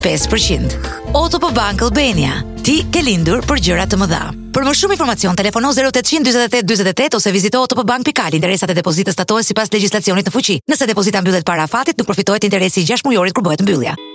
5%. Ottopo Bank Albania. Ti ke lindur për gjëra të mëdha. Për më shumë informacion, telefono 0800 48 48 ose vizito ottopobank.al. Interesat e depozitës statohen sipas legjislacionit në fuqi. Nëse depozita mbyllet para afatit, nuk përfitohet interesi i 6 mujorit kur bëhet mbyllja.